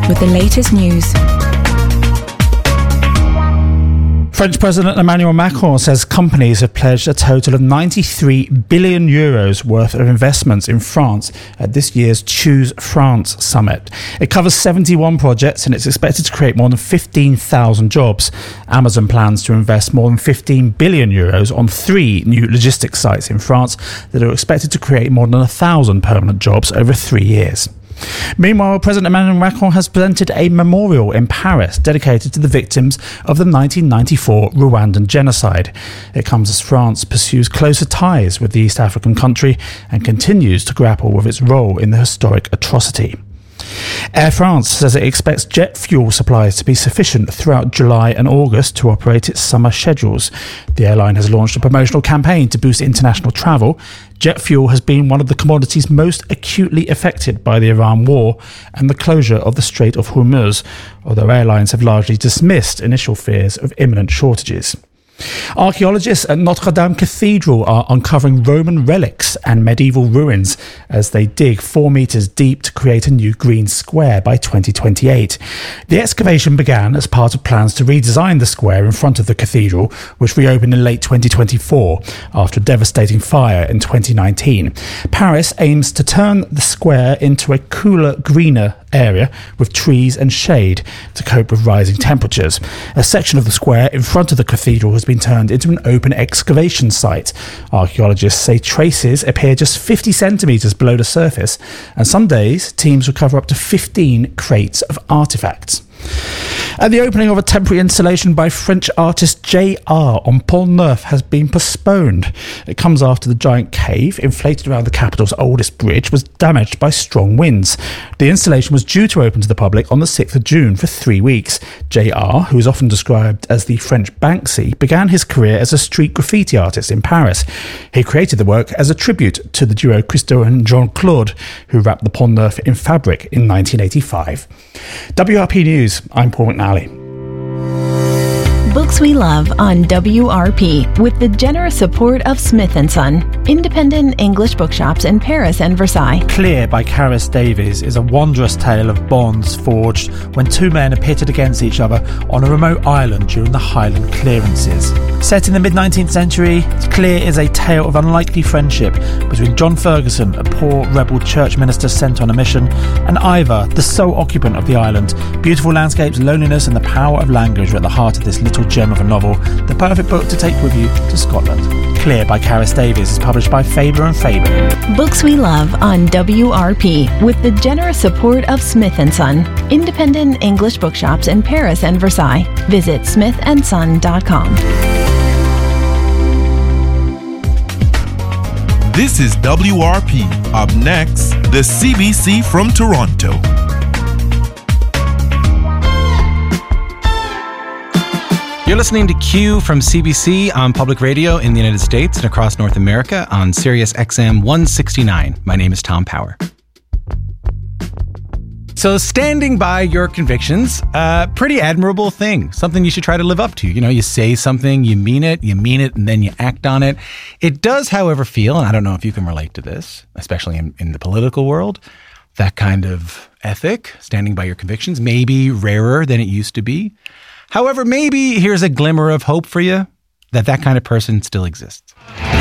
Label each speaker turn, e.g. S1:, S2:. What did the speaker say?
S1: with the latest news.
S2: French President Emmanuel Macron says companies have pledged a total of 93 billion euros worth of investments in France at this year's Choose France summit. It covers 71 projects and it's expected to create more than 15,000 jobs. Amazon plans to invest more than 15 billion euros on 3 new logistics sites in France that are expected to create more than 1,000 permanent jobs over 3 years. Meanwhile, President Emmanuel Macron has presented a memorial in Paris dedicated to the victims of the 1994 Rwandan genocide. It comes as France pursues closer ties with the East African country and continues to grapple with its role in the historic atrocity. Air France says it expects jet fuel supplies to be sufficient throughout July and August to operate its summer schedules. The airline has launched a promotional campaign to boost international travel. Jet fuel has been one of the commodities most acutely affected by the Iran war and the closure of the Strait of Hormuz, although airlines have largely dismissed initial fears of imminent shortages. Archaeologists at Notre Dame Cathedral are uncovering Roman relics and medieval ruins as they dig 4 metres deep to create a new green square by 2028. The excavation began as part of plans to redesign the square in front of the cathedral, which reopened in late 2024 after a devastating fire in 2019. Paris aims to turn the square into a cooler, greener area with trees and shade to cope with rising temperatures. A section of the square in front of the cathedral has been turned into an open excavation site. Archaeologists say traces appear just 50 centimetres below the surface, and some days teams recover up to 15 crates of artefacts. And the opening of a temporary installation by French artist J.R. on Pont Neuf has been postponed. It comes after the giant cave, inflated around the capital's oldest bridge, was damaged by strong winds. The installation was due to open to the public on the 6th of June for 3 weeks. J.R., who is often described as the French Banksy, began his career as a street graffiti artist in Paris. He created the work as a tribute to the duo Christo and Jean-Claude, who wrapped the Pont Neuf in fabric in 1985. WRP News, I'm Paul McNally.
S3: Books we love on WRP with the generous support of Smith & Son, independent English bookshops in Paris and Versailles.
S4: Clear by Caris Davies is a wondrous tale of bonds forged when 2 men are pitted against each other on a remote island during the Highland clearances. Set in the mid-19th century, Clear is a tale of unlikely friendship between John Ferguson, a poor rebel church minister sent on a mission, and Ivor, the sole occupant of the island. Beautiful landscapes, loneliness and the power of language are at the heart of this little gem of a novel, the perfect book to take with you to Scotland. Clear by Caris Davies is published by Faber and Faber.
S3: Books we love on WRP with the generous support of Smith & Son, independent English bookshops in Paris and Versailles. Visit smithandson.com.
S5: This is WRP. Up next, the CBC from Toronto.
S6: You're listening to Q from CBC on public radio in the United States and across North America on Sirius XM 169. My name is Tom Power. So standing by your convictions, pretty admirable thing. Something you should try to live up to. You know, you say something, you mean it, and then you act on it. It does, however, feel, and I don't know if you can relate to this, especially in the political world, that kind of ethic, standing by your convictions, may be rarer than it used to be. However, maybe here's a glimmer of hope for you that kind of person still exists.